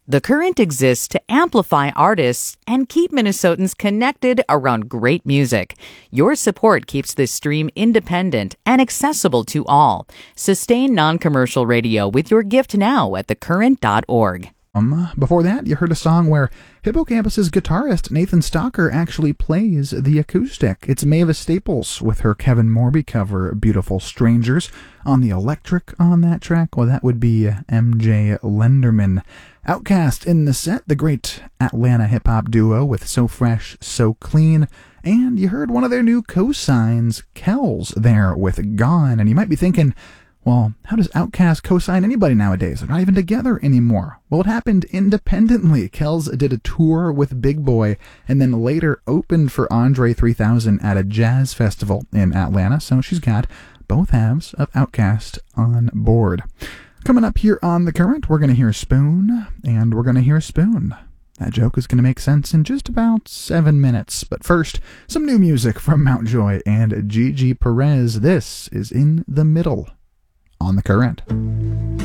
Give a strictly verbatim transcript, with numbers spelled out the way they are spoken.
The Current exists to amplify artists and keep Minnesotans connected around great music. Your support keeps this stream independent and accessible to all. Sustain non-commercial radio with your gift now at the current dot org. Um, before that, you heard a song where Hippocampus's guitarist Nathan Stalker actually plays the acoustic. It's Mavis Staples with her Kevin Morby cover, Beautiful Strangers. On the electric on that track, well, that would be M J Lenderman. Outkast in the set, the great Atlanta hip-hop duo with So Fresh, So Clean. And you heard one of their new cosigns, Kells, there with Gone. And you might be thinking, well, how does Outkast co-sign anybody nowadays? They're not even together anymore. Well, it happened independently. Kells did a tour with Big Boy and then later opened for Andre three thousand at a jazz festival in Atlanta. So she's got both halves of Outkast on board. Coming up here on The Current, we're going to hear Spoon, and we're going to hear Spoon. That joke is going to make sense in just about seven minutes. But first, some new music from Mountjoy and Gigi Perez. This is In the Middle on The Current.